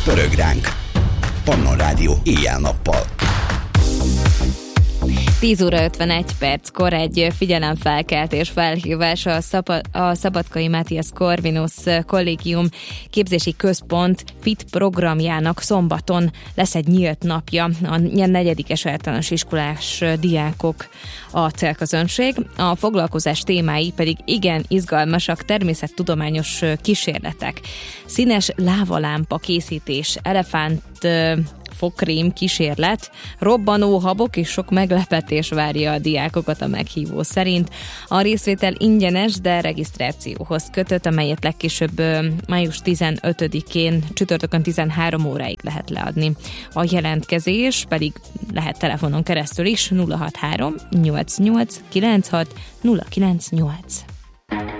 Pörög ránk. Pannon Rádió éjjel-nappal. 10 óra 51 perckor egy figyelemfelkeltés felhívás a Szabadkai Matthias Corvinus Kollégium képzési központ FIT programjának szombaton lesz egy nyílt napja. A 4. általános iskolás diákok a célközönség. A foglalkozás témái pedig igen izgalmasak, természettudományos kísérletek, színes lávalámpa készítés, elefánt fogkrém kísérlet, robbanó habok és sok meglepetés várja a diákokat a meghívó szerint. A részvétel ingyenes, de regisztrációhoz kötött, amelyet legkésőbb május 15-én csütörtökön 13 óráig lehet leadni. A jelentkezés pedig lehet telefonon keresztül is 063 88 96 098.